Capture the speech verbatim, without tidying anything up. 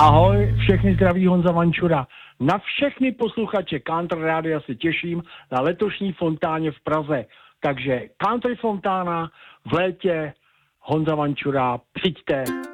Ahoj, všechny zdraví Honza Vančura. Na všechny posluchače Country Rádia se těším na letošní fontáně v Praze. Takže Country Fontána v létě, Honza Vančura, přijďte.